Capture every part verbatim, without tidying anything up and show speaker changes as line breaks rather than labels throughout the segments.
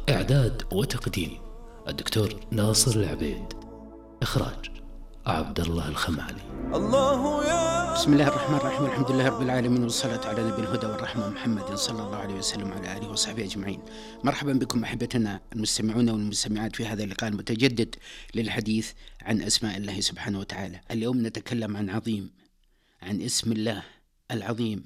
إعداد وتقديم الدكتور ناصر العبيد. إخراج عبد الله الخمالي.
الله يا
بسم الله الرحمن الرحيم. الحمد لله رب العالمين، والصلاة على نبي الهدى والرحمة محمد صلى الله عليه وسلم وعلى آله وصحبه أجمعين. مرحبا بكم أحبتنا المستمعون والمستمعات في هذا اللقاء المتجدد للحديث عن أسماء الله سبحانه وتعالى. اليوم نتكلم عن عظيم، عن اسم الله العظيم،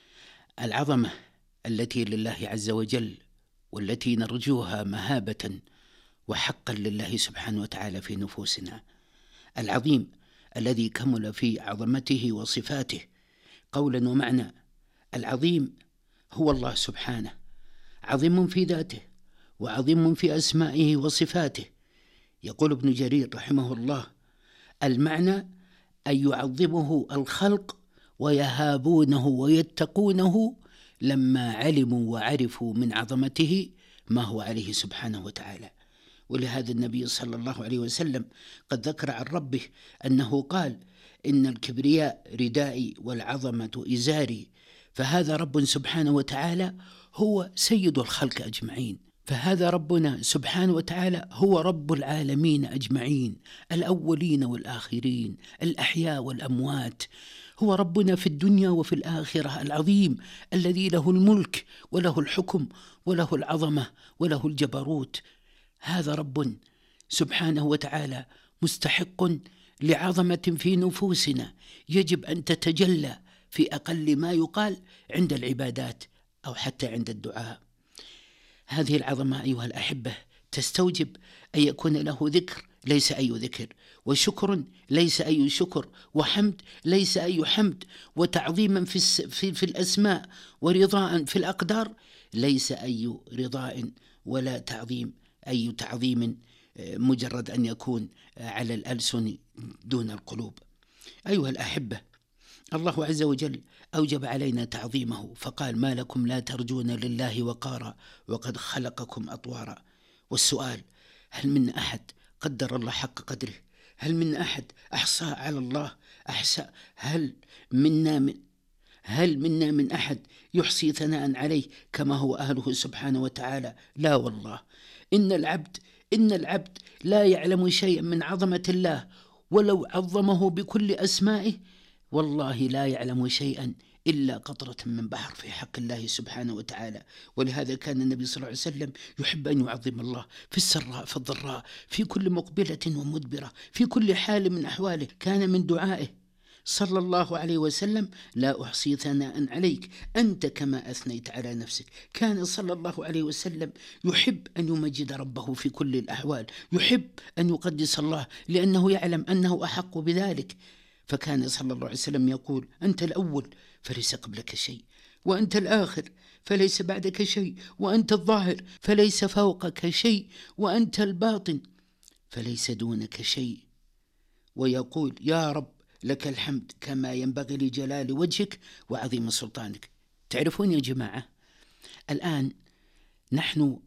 العظمة التي لله عز وجل، والتي نرجوها مهابة وحقا لله سبحانه وتعالى في نفوسنا. العظيم الذي كمل في عظمته وصفاته قولا ومعنى. العظيم هو الله سبحانه، عظيم في ذاته وعظيم في أسمائه وصفاته. يقول ابن جرير رحمه الله: المعنى أن يعظمه الخلق ويهابونه ويتقونه لما علموا وعرفوا من عظمته ما هو عليه سبحانه وتعالى. ولهذا النبي صلى الله عليه وسلم قد ذكر عن ربه أنه قال: إن الكبرياء ردائي والعظمة إزاري. فهذا رب سبحانه وتعالى هو سيد الخلق أجمعين، فهذا ربنا سبحانه وتعالى هو رب العالمين أجمعين، الأولين والآخرين، الأحياء والأموات. هو ربنا في الدنيا وفي الآخرة، العظيم الذي له الملك وله الحكم وله العظمة وله الجبروت. هذا رب سبحانه وتعالى مستحق لعظمة في نفوسنا، يجب أن تتجلى في أقل ما يقال عند العبادات أو حتى عند الدعاء. هذه العظمة أيها الأحبة تستوجب أن يكون له ذكر ليس أي ذكر، وشكر ليس أي شكر، وحمد ليس أي حمد، وتعظيما في, في, في الأسماء، ورضاء في الأقدار ليس أي رضاء، ولا تعظيم أي تعظيم مجرد أن يكون على الألسن دون القلوب. أيها الأحبة، الله عز وجل أوجب علينا تعظيمه، فقال: ما لكم لا ترجون لله وقارا وقد خلقكم أطوارا. والسؤال: هل من أحد قدر الله حق قدره؟ هل من أحد أحصى على الله أحسى؟ هل منا من هل منا من أحد يحصي ثناء عليه كما هو أهله سبحانه وتعالى؟ لا والله. إن العبد إن العبد لا يعلم شيئا من عظمة الله، ولو عظمه بكل أسمائه والله لا يعلم شيئا إلا قطرة من بحر في حق الله سبحانه وتعالى. ولهذا كان النبي صلى الله عليه وسلم يحب أن يعظم الله في السراء في الضراء، في كل مقبلة ومدبرة، في كل حال من أحواله. كان من دعائه صلى الله عليه وسلم: لا أحصي ثناء عليك أنت كما أثنيت على نفسك. كان صلى الله عليه وسلم يحب أن يمجد ربه في كل الأحوال، يحب أن يقدس الله لأنه يعلم أنه أحق بذلك. فكان صلى الله عليه وسلم يقول: أنت الأول فليس قبلك شيء، وأنت الآخر فليس بعدك شيء، وأنت الظاهر فليس فوقك شيء، وأنت الباطن فليس دونك شيء. ويقول: يا رب لك الحمد كما ينبغي لجلال وجهك وعظيم سلطانك. تعرفون يا جماعة، الآن نحن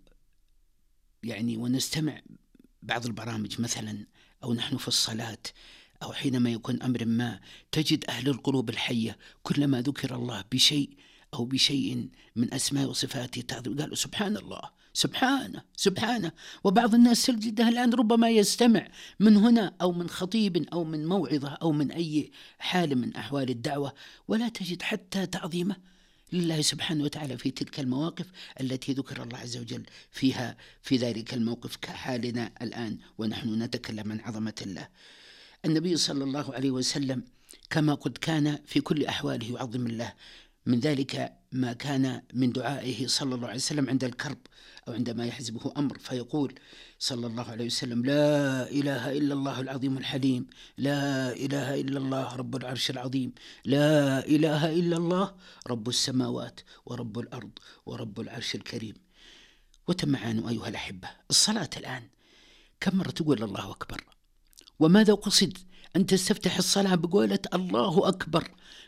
يعني ونستمع بعض البرامج مثلا، أو نحن في الصلاة، أو حينما يكون أمر ما، تجد أهل القلوب الحية كلما ذكر الله بشيء أو بشيء من أسماء وصفاته قالوا: سبحان الله، سبحانه سبحانه. وبعض الناس تجده الآن ربما يستمع من هنا أو من خطيب أو من موعظة أو من أي حال من أحوال الدعوة، ولا تجد حتى تعظيمه لله سبحانه وتعالى في تلك المواقف التي ذكر الله عز وجل فيها في ذلك الموقف، كحالنا الآن ونحن نتكلم عن عظمة الله. النبي صلى الله عليه وسلم كما قد كان في كل أحواله يعظم الله. من ذلك ما كان من دعائه صلى الله عليه وسلم عند الكرب أو عندما يحزبه أمر، فيقول صلى الله عليه وسلم: لا إله إلا الله العظيم الحليم، لا إله إلا الله رب العرش العظيم، لا إله إلا الله رب السماوات ورب الأرض ورب العرش الكريم. وتمعانوا أيها الأحبة، الصلاة الآن كم مرة تقول الله أكبر؟ وماذا قصد أن تستفتح الصلاة بقولة الله أكبر؟